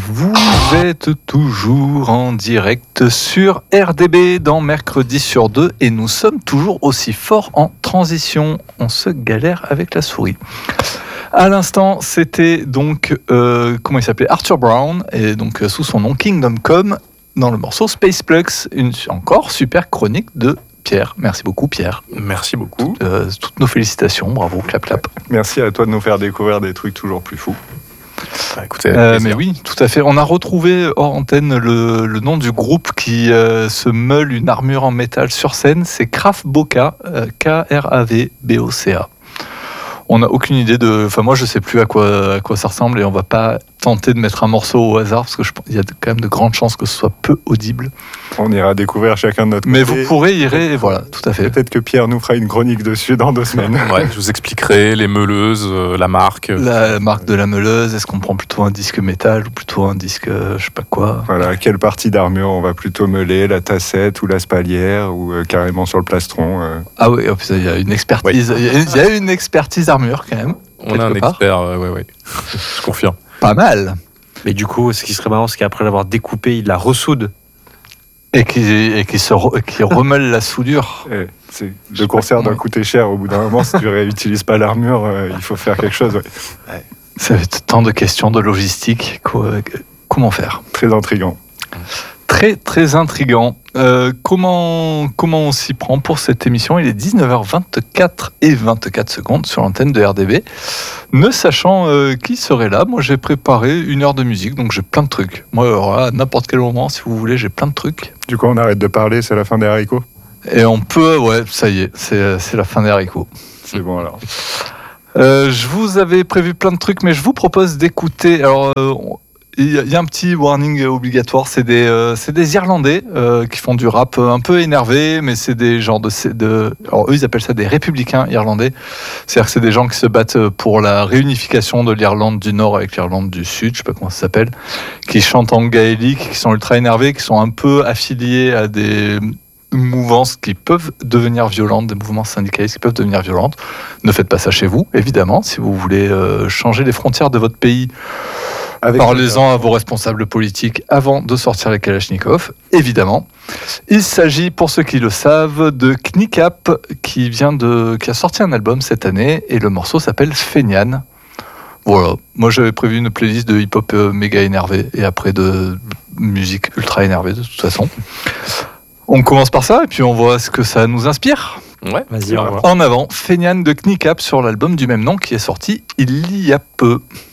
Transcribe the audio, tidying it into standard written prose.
Vous êtes toujours en direct sur RDB dans Mercredi sur 2 et nous sommes toujours aussi forts en transition. On se galère avec la souris. À l'instant, c'était donc, comment il s'appelait, Arthur Brown, et donc sous son nom Kingdom Come, dans le morceau Space Plugs, une encore super chronique de Pierre. Merci beaucoup Pierre. Merci beaucoup. Toutes nos félicitations, bravo, clap clap. Merci à toi de nous faire découvrir des trucs toujours plus fous. Écoutez, mais oui, tout à fait. On a retrouvé hors antenne le nom du groupe qui se meule une armure en métal sur scène, c'est Kravboca, Kravboca. On n'a aucune idée de... Enfin, moi, je ne sais plus à quoi ça ressemble et on ne va pas tenter de mettre un morceau au hasard parce qu'il y a quand même de grandes chances que ce soit peu audible. On ira découvrir chacun de notre côté. Mais vous pourrez et voilà, tout à fait. Peut-être que Pierre nous fera une chronique dessus dans 2 semaines. Ouais, je vous expliquerai les meuleuses, la marque. La marque de la meuleuse, est-ce qu'on prend plutôt un disque métal ou plutôt un disque je sais pas quoi. Voilà, quelle partie d'armure on va plutôt meuler, la tassette ou la spalière ou carrément sur le plastron. Ah oui, il y a une expertise. Oui. Il y a une expertise armure quand même. On a un expert, ouais. Je confirme. Pas mal. Mais du coup, ce qui serait marrant, c'est qu'après l'avoir découpé, il la ressoude. Et qui remeule la soudure. Le concert doit coûter cher au bout d'un moment. Si tu réutilises pas l'armure, il faut faire quelque chose. Ouais. Ça fait tant de questions de logistique. Comment faire ? Très intriguant. Très, très intriguant. Comment on s'y prend pour cette émission ? Il est 19h24 et 24 secondes sur l'antenne de RDB. Ne sachant qui serait là, moi j'ai préparé 1 heure de musique, donc j'ai plein de trucs. Moi, alors là, à n'importe quel moment, si vous voulez, j'ai plein de trucs. Du coup, on arrête de parler, c'est la fin des haricots ? Et on peut, ouais, ça y est, c'est la fin des haricots. C'est bon alors. Je vous avais prévu plein de trucs, mais je vous propose d'écouter... Alors, il y a un petit warning obligatoire, c'est des Irlandais qui font du rap un peu énervé, mais c'est des genres alors eux ils appellent ça des républicains irlandais, c'est-à-dire que c'est des gens qui se battent pour la réunification de l'Irlande du Nord avec l'Irlande du Sud, je sais pas comment ça s'appelle, qui chantent en gaélique, qui sont ultra énervés, qui sont un peu affiliés à des mouvances qui peuvent devenir violentes, des mouvements syndicalistes qui peuvent devenir violentes. Ne faites pas ça chez vous, évidemment, si vous voulez changer les frontières de votre pays. Parlez-en à vos responsables politiques avant de sortir les Kalachnikov, évidemment. Il s'agit, pour ceux qui le savent, de Knicap, qui a sorti un album cette année, et le morceau s'appelle Fenian. Voilà, moi j'avais prévu une playlist de hip-hop méga énervé, et après de musique ultra énervée de toute façon. On commence par ça, et puis on voit ce que ça nous inspire. Ouais, vas-y, on va voir. En avant, Fenian de Knicap sur l'album du même nom, qui est sorti il y a peu.